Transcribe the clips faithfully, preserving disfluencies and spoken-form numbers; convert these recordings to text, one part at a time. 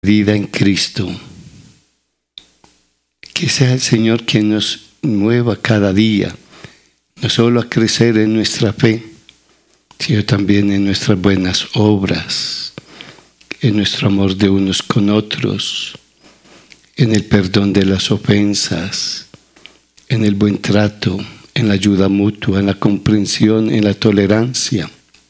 vida en Cristo. Que sea el Señor quien nos mueva cada día, no solo a crecer en nuestra fe, sino también en nuestras buenas obras, en nuestro amor de unos con otros, en el perdón de las ofensas, en el buen trato, en la ayuda mutua, en la comprensión, en la tolerancia.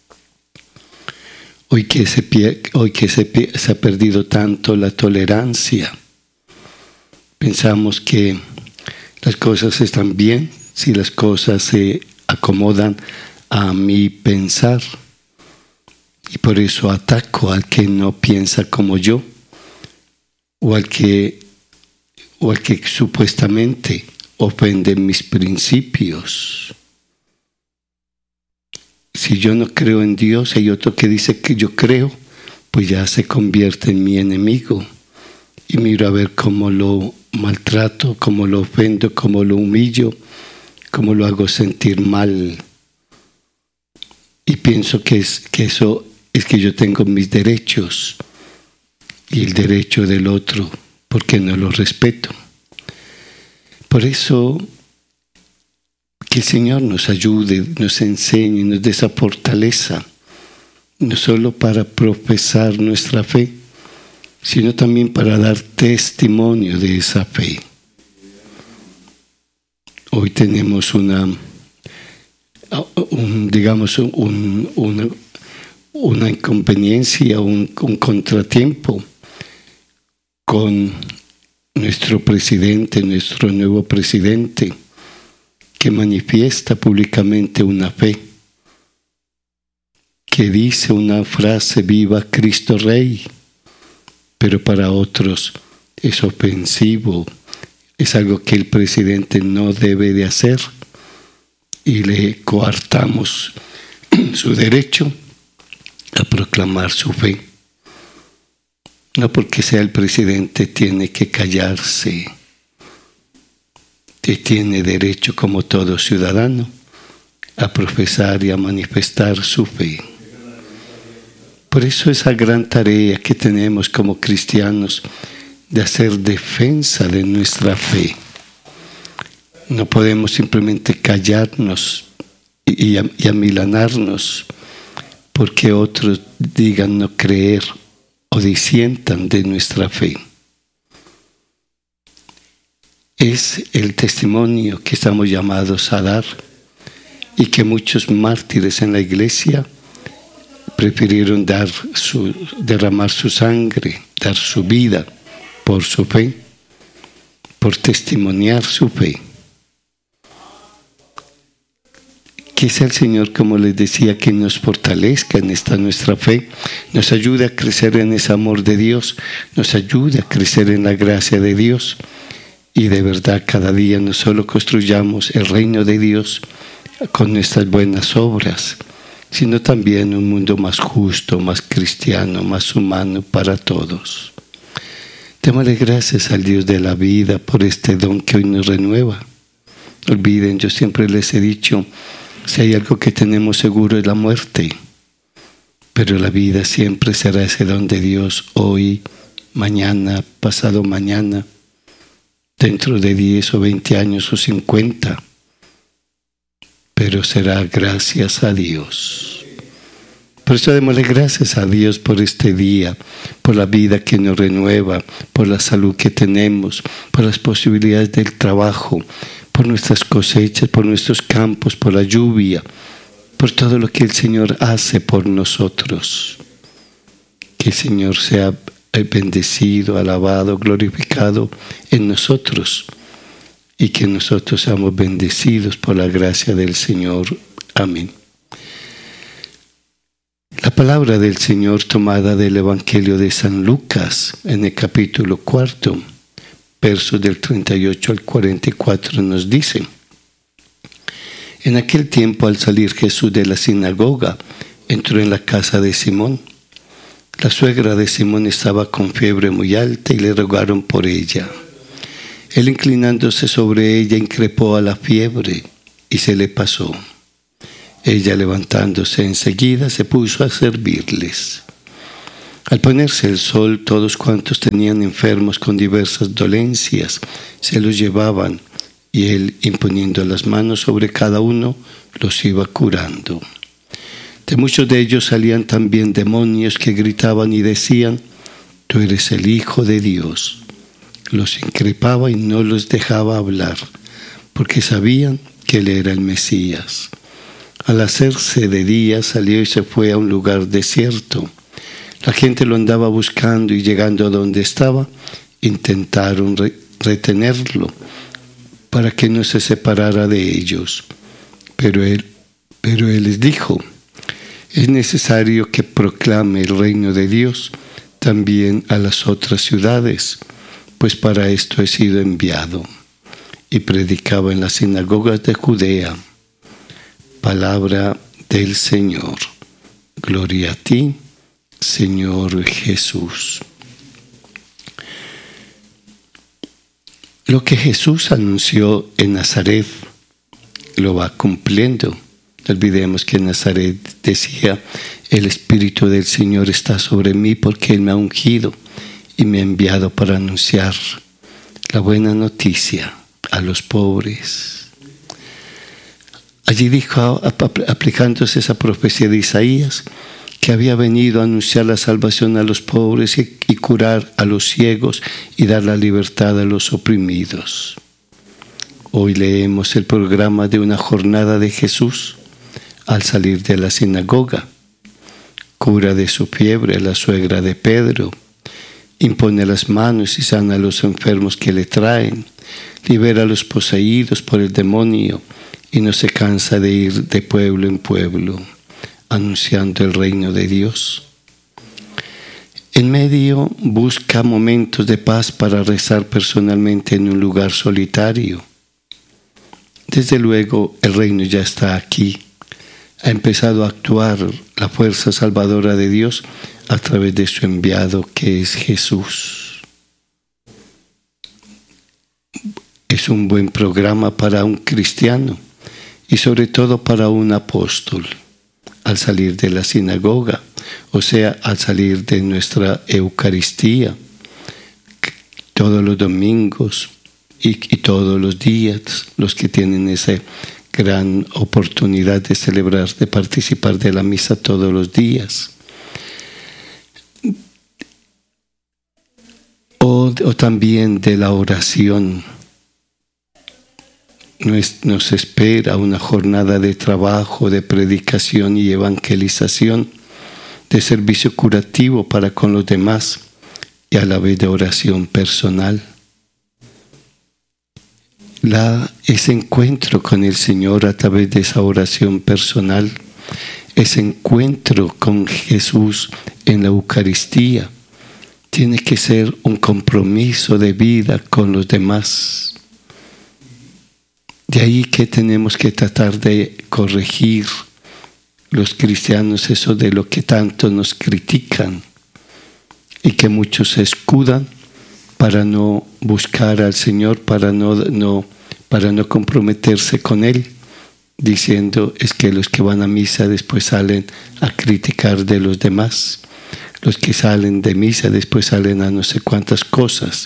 Hoy que se, hoy que se, se ha perdido tanto la tolerancia, pensamos que las cosas están bien si las cosas se acomodan a mi pensar. Y por eso ataco al que no piensa como yo, o al que, o al que supuestamente ofende mis principios. Si yo no creo en Dios, hay otro que dice que yo creo, pues ya se convierte en mi enemigo. Y miro a ver cómo lo maltrato, cómo lo ofendo, cómo lo humillo, cómo lo hago sentir mal. Y pienso que, es, que eso es que yo tengo mis derechos y el derecho del otro, porque no lo respeto. Por eso, que el Señor nos ayude, nos enseñe, nos dé esa fortaleza, no solo para profesar nuestra fe, sino también para dar testimonio de esa fe. Hoy tenemos una, un, digamos, un, una, una inconveniencia, un, un contratiempo con nuestro presidente, nuestro nuevo presidente, que manifiesta públicamente una fe, que dice una frase: viva Cristo Rey, pero para otros es ofensivo, es algo que el presidente no debe de hacer y le coartamos su derecho a proclamar su fe. No porque sea el presidente tiene que callarse, que tiene derecho como todo ciudadano a profesar y a manifestar su fe. Por eso esa gran tarea que tenemos como cristianos de hacer defensa de nuestra fe. No podemos simplemente callarnos y, y amilanarnos porque otros digan no creer o disientan de nuestra fe. Es el testimonio que estamos llamados a dar y que muchos mártires en la iglesia prefirieron dar su, derramar su sangre, dar su vida por su fe, por testimoniar su fe. Que sea el Señor, como les decía, que nos fortalezca en esta nuestra fe, nos ayude a crecer en ese amor de Dios, nos ayude a crecer en la gracia de Dios. Y de verdad cada día no solo construyamos el reino de Dios con nuestras buenas obras, sino también un mundo más justo, más cristiano, más humano para todos. Démosle gracias al Dios de la vida por este don que hoy nos renueva. No olviden, yo siempre les he dicho, si hay algo que tenemos seguro es la muerte, pero la vida siempre será ese don de Dios hoy, mañana, pasado mañana, dentro de diez o veinte años o cincuenta, pero será gracias a Dios. Por eso démosle gracias a Dios por este día, por la vida que nos renueva, por la salud que tenemos, por las posibilidades del trabajo, por nuestras cosechas, por nuestros campos, por la lluvia, por todo lo que el Señor hace por nosotros. Que el Señor sea bendecido, alabado, glorificado en nosotros y que nosotros seamos bendecidos por la gracia del Señor. Amén. La palabra del Señor tomada del Evangelio de San Lucas en el capítulo cuarto, versos del treinta y ocho al cuarenta y cuatro nos dice: en aquel tiempo, al salir Jesús de la sinagoga, entró en la casa de Simón. La suegra de Simón estaba con fiebre muy alta y le rogaron por ella. Él, inclinándose sobre ella, increpó a la fiebre y se le pasó. Ella, levantándose enseguida, se puso a servirles. Al ponerse el sol, todos cuantos tenían enfermos con diversas dolencias se los llevaban, y él, imponiendo las manos sobre cada uno, los iba curando. De muchos de ellos salían también demonios que gritaban y decían: «Tú eres el Hijo de Dios». Los increpaba y no los dejaba hablar, porque sabían que él era el Mesías. Al hacerse de día, salió y se fue a un lugar desierto. La gente lo andaba buscando, y llegando a donde estaba, intentaron re- retenerlo para que no se separara de ellos. Pero él, pero él les dijo: «Es necesario que proclame el reino de Dios también a las otras ciudades, pues para esto he sido enviado». Y predicaba en las sinagogas de Judea. Palabra del Señor. Gloria a ti, Señor Jesús. Lo que Jesús anunció en Nazaret lo va cumpliendo. No olvidemos que en Nazaret decía: «El Espíritu del Señor está sobre mí, porque Él me ha ungido y me ha enviado para anunciar la buena noticia a los pobres». Allí dijo, aplicándose esa profecía de Isaías, que había venido a anunciar la salvación a los pobres y, y curar a los ciegos y dar la libertad a los oprimidos. Hoy leemos el programa de una jornada de Jesús al salir de la sinagoga. Cura de su fiebre a la suegra de Pedro. Impone las manos y sana a los enfermos que le traen. Libera a los poseídos por el demonio y no se cansa de ir de pueblo en pueblo, anunciando el reino de Dios. En medio busca momentos de paz para rezar personalmente en un lugar solitario. Desde luego el reino ya está aquí. Ha empezado a actuar la fuerza salvadora de Dios a través de su enviado, que es Jesús. Es un buen programa para un cristiano y sobre todo para un apóstol. Al salir de la sinagoga, o sea, al salir de nuestra Eucaristía, todos los domingos y, y todos los días, los que tienen esa gran oportunidad de celebrar, de participar de la misa todos los días. O, o también de la oración. Nos, nos espera una jornada de trabajo, de predicación y evangelización, de servicio curativo para con los demás y a la vez de oración personal. La, ese encuentro con el Señor a través de esa oración personal, ese encuentro con Jesús en la Eucaristía, tiene que ser un compromiso de vida con los demás. De ahí que tenemos que tratar de corregir los cristianos eso de lo que tanto nos critican y que muchos se escudan para no buscar al Señor, para no, no, para no comprometerse con Él, diciendo: es que los que van a misa después salen a criticar de los demás. Los que salen de misa después salen a no sé cuántas cosas.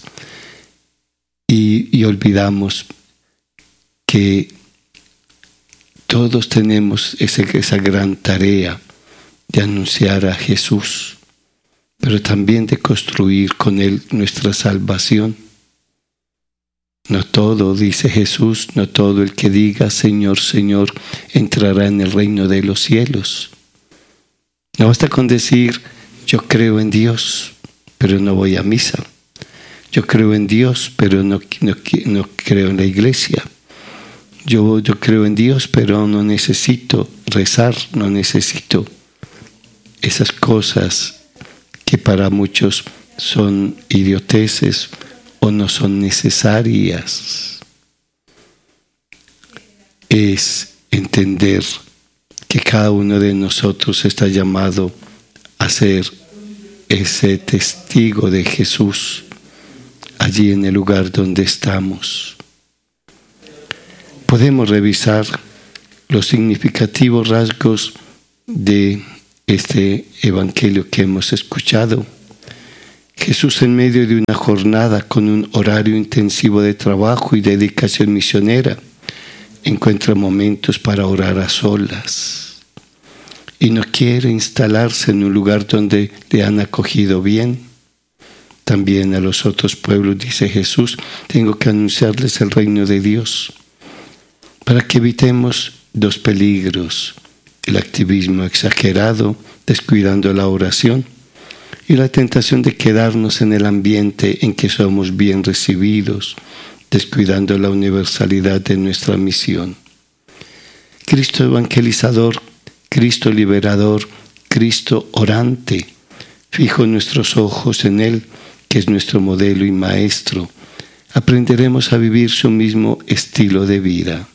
Y, y olvidamos que todos tenemos ese, esa gran tarea de anunciar a Jesús, pero también de construir con Él nuestra salvación. No todo, dice Jesús, no todo el que diga Señor, Señor, entrará en el reino de los cielos. No basta con decir: yo creo en Dios, pero no voy a misa. Yo creo en Dios, pero no, no, no creo en la iglesia. Yo, yo creo en Dios, pero no necesito rezar, no necesito esas cosas que para muchos son idioteces o no son necesarias. Es entender que cada uno de nosotros está llamado a ser ese testigo de Jesús allí en el lugar donde estamos. Podemos revisar los significativos rasgos de este evangelio que hemos escuchado. Jesús, en medio de una jornada con un horario intensivo de trabajo y dedicación misionera, encuentra momentos para orar a solas y no quiere instalarse en un lugar donde le han acogido bien. También a los otros pueblos, dice Jesús, tengo que anunciarles el reino de Dios para que evitemos dos peligros: el activismo exagerado, descuidando la oración, y la tentación de quedarnos en el ambiente en que somos bien recibidos, descuidando la universalidad de nuestra misión. Cristo evangelizador, Cristo liberador, Cristo orante, fijo nuestros ojos en Él, que es nuestro modelo y maestro. Aprenderemos a vivir su mismo estilo de vida,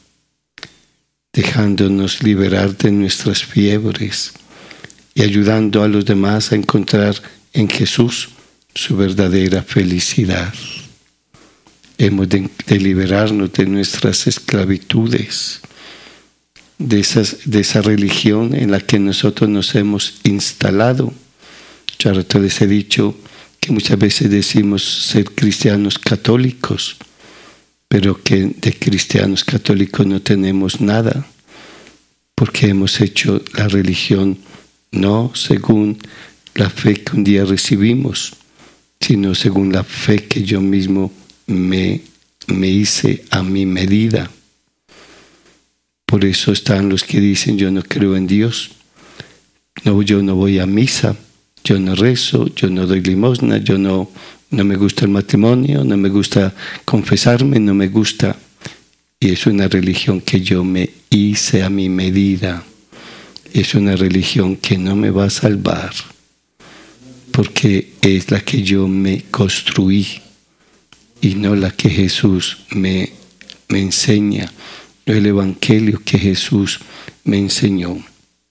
dejándonos liberar de nuestras fiebres y ayudando a los demás a encontrar en Jesús su verdadera felicidad. Hemos de, de liberarnos de nuestras esclavitudes, de, esas, de esa religión en la que nosotros nos hemos instalado. Yo ahora les he dicho que muchas veces decimos ser cristianos católicos, pero que de cristianos católicos no tenemos nada, porque hemos hecho la religión no según la fe que un día recibimos, sino según la fe que yo mismo me, me hice a mi medida. Por eso están los que dicen: yo no creo en Dios, no, yo no voy a misa, yo no rezo, yo no doy limosna, yo no, no me gusta el matrimonio, no me gusta confesarme, no me gusta. Y es una religión que yo me hice a mi medida. Es una religión que no me va a salvar, porque es la que yo me construí y no la que Jesús me, me enseña, no el evangelio que Jesús me enseñó.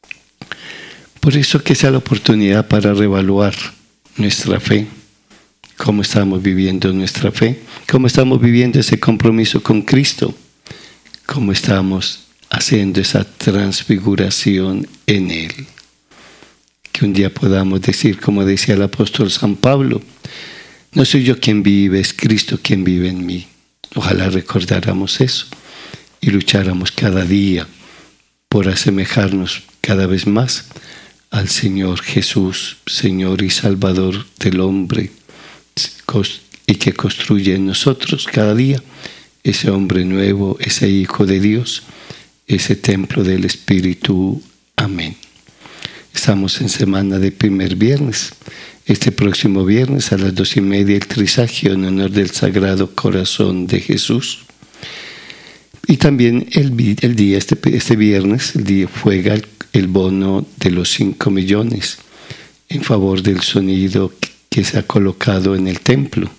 Por eso que sea la oportunidad para reevaluar nuestra fe, cómo estamos viviendo nuestra fe, cómo estamos viviendo ese compromiso con Cristo, cómo estamos haciendo esa transfiguración en Él. Que un día podamos decir, como decía el apóstol San Pablo: no soy yo quien vive, es Cristo quien vive en mí. Ojalá recordáramos eso y lucháramos cada día por asemejarnos cada vez más al Señor Jesús, Señor y Salvador del hombre, y que construye en nosotros cada día ese hombre nuevo, ese Hijo de Dios, ese templo del Espíritu. Amén. Estamos en semana de primer viernes. Este próximo viernes a las dos y media el trisagio en honor del Sagrado Corazón de Jesús. Y también el, el día, este, este viernes, el día juega el, el bono de los cinco millones en favor del sonido que se ha colocado en el templo.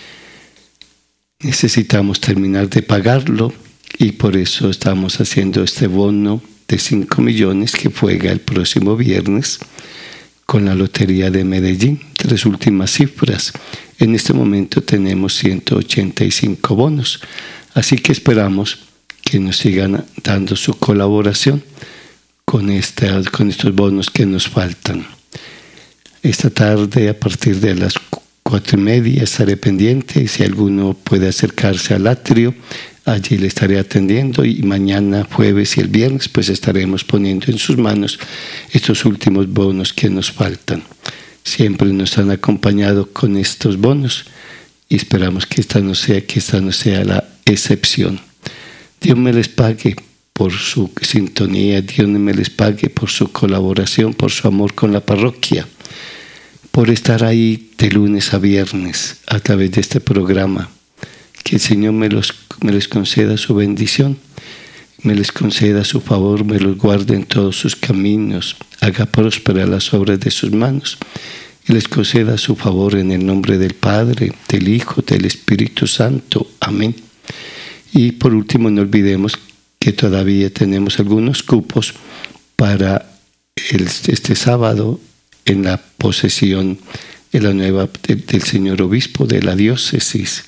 Necesitamos terminar de pagarlo y por eso estamos haciendo este bono de cinco millones que juega el próximo viernes con la Lotería de Medellín. Tres últimas cifras. En este momento tenemos ciento ochenta y cinco bonos, así que esperamos que nos sigan dando su colaboración con, esta, con estos bonos que nos faltan. Esta tarde, a partir de las cuatro y media, estaré pendiente y si alguno puede acercarse al atrio, allí le estaré atendiendo, y mañana jueves y el viernes pues estaremos poniendo en sus manos estos últimos bonos que nos faltan. Siempre nos han acompañado con estos bonos y esperamos que esta no sea, que esta no sea la excepción. Dios me les pague por su sintonía, Dios me les pague por su colaboración, por su amor con la parroquia, por estar ahí de lunes a viernes a través de este programa. Que el Señor me, los, me les conceda su bendición, me les conceda su favor, me los guarde en todos sus caminos, haga prósperas las obras de sus manos y les conceda su favor en el nombre del Padre, del Hijo, del Espíritu Santo. Amén. Y por último, no olvidemos que todavía tenemos algunos cupos para el, este sábado en la posesión en la nueva del, del señor obispo de la diócesis.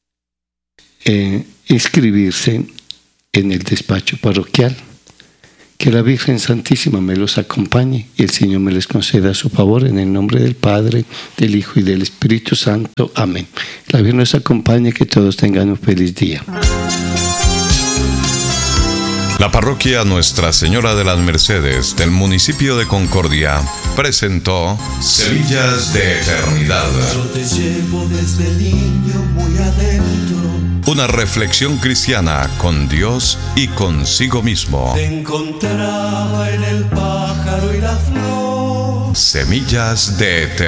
Eh, inscribirse en el despacho parroquial Que la Virgen Santísima me los acompañe y el Señor me les conceda su favor en el nombre del Padre, del Hijo y del Espíritu Santo. Amén. La Virgen nos acompañe, que todos tengan un feliz día. La parroquia Nuestra Señora de las Mercedes del municipio de Concordia presentó Semillas de Eternidad. Yo te llevo desde niño muy adentro. Una reflexión cristiana con Dios y consigo mismo. Te encontraba en el pájaro y la flor. Semillas de Eternidad.